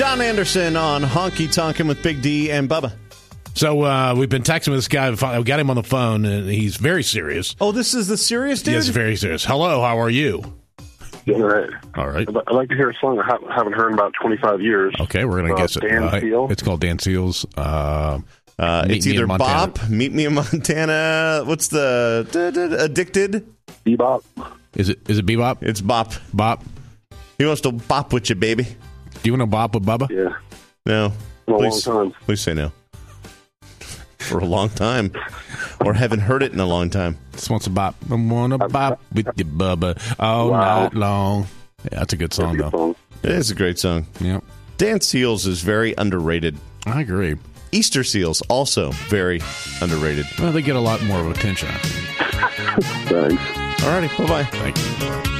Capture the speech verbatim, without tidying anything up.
John Anderson on Honky Tonkin' with Big D and Bubba. So uh, we've been texting with this guy. We got him on the phone, and he's very serious. Oh, this is the serious dude? Yes, very serious. Hello, how are you? All right. All right. I'd, I'd like to hear a song I haven't heard in about twenty-five years. Okay, we're going to uh, guess it. Dan Uh, Seal. It's called Dan Seals. Uh, Uh, it's Me in either Montana. Bop, Meet Me in Montana. What's the da, da, da, Addicted? Bebop. Is it is it Bebop? It's Bop. Bop? He wants to bop with you, baby. Do you want to bop with Bubba? Yeah. No. In a Please, long time. please say no. For a long time. Or haven't heard it in a long time. Just wants to bop. I want to bop with you, Bubba, all Wow. night long. Yeah, that's a good song, That's a good though. song. It is a great song. Yep. Dan Seals is very underrated. I agree. Easter Seals, also very underrated. Well, they get a lot more of attention, I think. Thanks. All righty, bye-bye. Thank you.